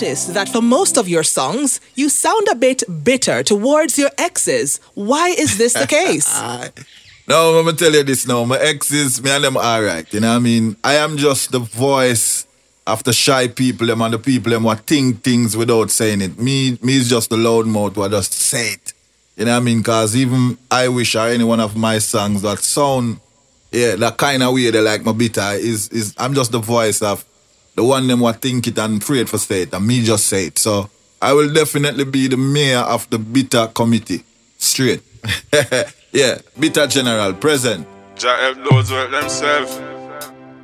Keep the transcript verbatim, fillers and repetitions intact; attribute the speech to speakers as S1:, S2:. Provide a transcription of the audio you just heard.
S1: noticed that for most of your songs, you sound a bit bitter towards your exes. Why is this the case?
S2: No, I'm going to tell you this now. My exes, me and them are alright. You know what I mean? I am just the voice of the shy people them and the people them who think things without saying it. Me, me is just the loud mouth who just say it. You know what I mean? Because even I Wish or any one of my songs that sound, yeah, that kind of way they like my bitter is, is I'm just the voice of the one them who think it and afraid for say it. And me just say it. So I will definitely be the mayor of the bitter committee. Straight. Yeah, bitter general, present.
S3: Jah help those who help themselves.